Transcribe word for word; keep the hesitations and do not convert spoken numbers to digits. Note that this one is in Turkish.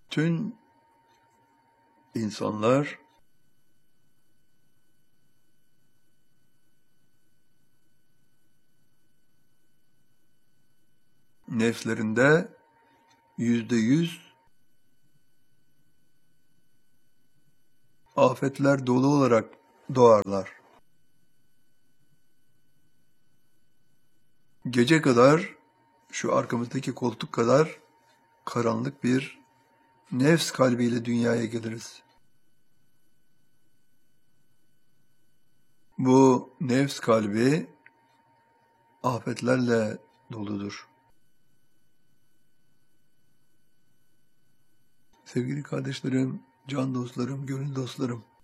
Bütün insanlar nefslerinde yüzde yüz afetler dolu olarak doğarlar. Gece kadar, şu arkamızdaki koltuk kadar karanlık bir nefs kalbiyle dünyaya geliriz. Bu nefs kalbi afetlerle doludur. Sevgili kardeşlerim, can dostlarım, gönül dostlarım,